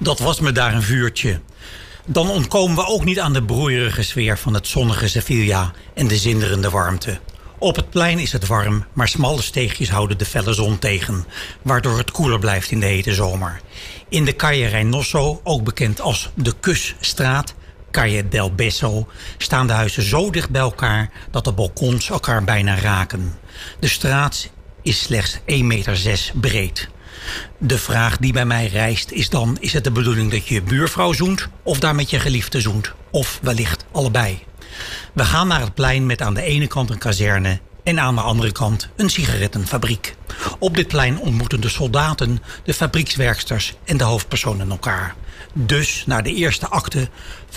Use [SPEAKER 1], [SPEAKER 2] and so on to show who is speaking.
[SPEAKER 1] Dat was me daar een vuurtje. Dan ontkomen we ook niet aan de broeierige sfeer van het zonnige Sevilla en de zinderende warmte. Op het plein is het warm, maar smalle steegjes houden de felle zon tegen, waardoor het koeler blijft in de hete zomer. In de Calle Reynoso, ook bekend als de Kusstraat, Calle del Beso, staan de huizen zo dicht bij elkaar dat de balkons elkaar bijna raken. De straat is slechts 1,6 meter breed. De vraag die bij mij rijst is dan: is het de bedoeling dat je buurvrouw zoent of daar met je geliefde zoent? Of wellicht allebei. We gaan naar het plein met aan de ene kant een kazerne en aan de andere kant een sigarettenfabriek. Op dit plein ontmoeten de soldaten, de fabriekswerksters en de hoofdpersonen elkaar. Dus naar de eerste acte